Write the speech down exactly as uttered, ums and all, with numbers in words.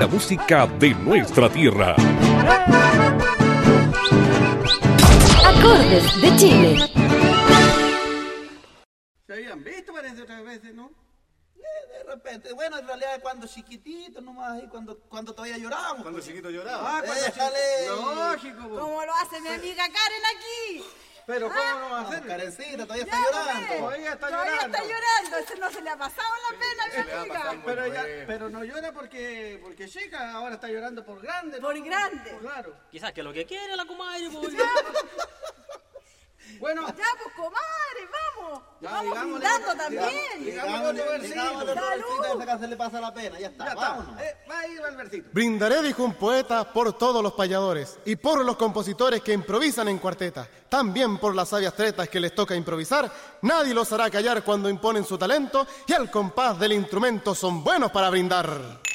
la música de nuestra tierra. Acordes de Chile. Se habían visto, parece, otras veces, ¿no? De repente, bueno, en realidad cuando chiquitito nomás, ahí cuando, cuando todavía llorábamos. Cuando chiquito lloraba. Ah, cuando déjale. Lógico, po. ¿Cómo lo hace mi amiga Karen aquí? Pero ¿cómo no va a No, hacer? Karencita, todavía Ya, está llorando. pues. Todavía está Todavía llorando. está llorando. Ese no se le ha pasado la pena a mi amiga. Pero, ya, pero no llora porque, porque chica, ahora está llorando por grande. ¿no? Por grande. Claro. Quizás que lo que quiere la comadre, pues. Bueno, Ya, pues, comadre, vamos. Ya, vamos digámosle- brindando también. Digámosle otro versito. Digámosle otro Salud. versito, esa canción le pasa la pena, ya está, ya vámonos. está. Eh, va a ir el versito. Brindaré, dijo un poeta, por todos los payadores y por los compositores que improvisan en cuarteta. También por las sabias tretas que les toca improvisar. Nadie los hará callar cuando imponen su talento y al compás del instrumento son buenos para brindar.